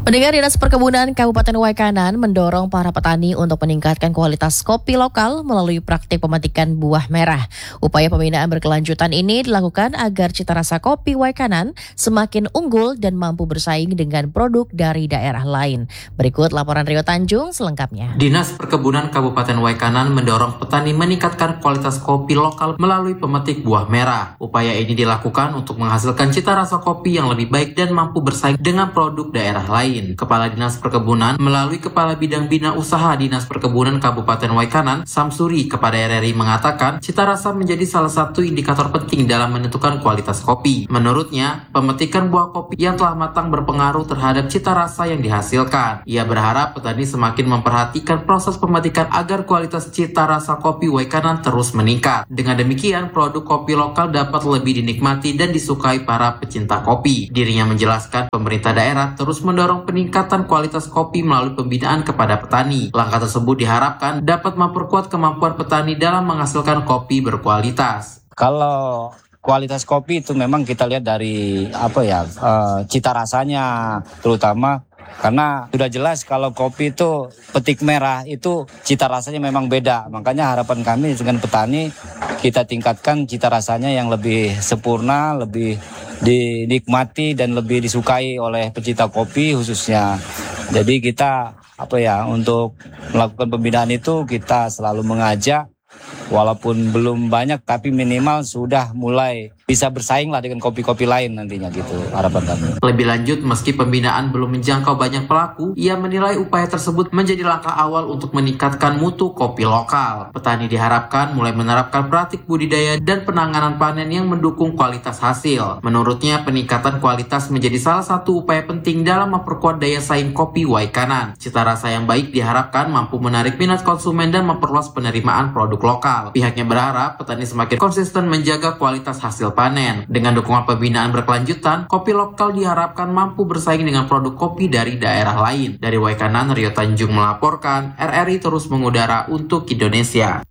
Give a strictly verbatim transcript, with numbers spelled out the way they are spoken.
Pendengar, Dinas Perkebunan Kabupaten Waikanan mendorong para petani untuk meningkatkan kualitas kopi lokal melalui praktik pemetikan buah merah. Upaya pembinaan berkelanjutan ini dilakukan agar cita rasa kopi Waikanan semakin unggul dan mampu bersaing dengan produk dari daerah lain. Berikut laporan Rio Tanjung selengkapnya. Dinas Perkebunan Kabupaten Waikanan mendorong petani meningkatkan kualitas kopi lokal melalui pemetik buah merah. Upaya ini dilakukan untuk menghasilkan cita rasa kopi yang lebih baik dan mampu bersaing dengan produk daerah lain. Kepala Dinas Perkebunan melalui Kepala Bidang Bina Usaha Dinas Perkebunan Kabupaten Waikanan, Samsuri, kepada R R I mengatakan cita rasa menjadi salah satu indikator penting dalam menentukan kualitas kopi. Menurutnya, pemetikan buah kopi yang telah matang berpengaruh terhadap cita rasa yang dihasilkan. Ia berharap petani semakin memperhatikan proses pemetikan agar kualitas cita rasa kopi Waikanan terus meningkat. Dengan demikian, produk kopi lokal dapat lebih dinikmati dan disukai para pecinta kopi. Dirinya menjelaskan pemerintah daerah terus mendorong peningkatan kualitas kopi melalui pembinaan kepada petani. Langkah tersebut diharapkan dapat memperkuat kemampuan petani dalam menghasilkan kopi berkualitas. Kalau kualitas kopi itu memang kita lihat dari apa ya uh, cita rasanya, terutama karena sudah jelas kalau kopi itu petik merah itu cita rasanya memang beda. Makanya harapan kami dengan petani kita tingkatkan cita rasanya yang lebih sempurna, lebih dinikmati dan lebih disukai oleh pecinta kopi khususnya. Jadi kita apa ya untuk melakukan pembinaan itu kita selalu mengajak, walaupun belum banyak tapi minimal sudah mulai bisa bersaing lah dengan kopi-kopi lain nantinya, gitu harapan kami. Lebih lanjut, meski pembinaan belum menjangkau banyak pelaku, ia menilai upaya tersebut menjadi langkah awal untuk meningkatkan mutu kopi lokal. Petani diharapkan mulai menerapkan praktik budidaya dan penanganan panen yang mendukung kualitas hasil. Menurutnya, peningkatan kualitas menjadi salah satu upaya penting dalam memperkuat daya saing kopi Waikanan. Cita rasa yang baik diharapkan mampu menarik minat konsumen dan memperluas penerimaan produk lokal. Pihaknya berharap petani semakin konsisten menjaga kualitas hasil panen. Dengan dukungan pembinaan berkelanjutan, kopi lokal diharapkan mampu bersaing dengan produk kopi dari daerah lain. Dari Waikanan, Rio Tanjung melaporkan, R R I terus mengudara untuk Indonesia.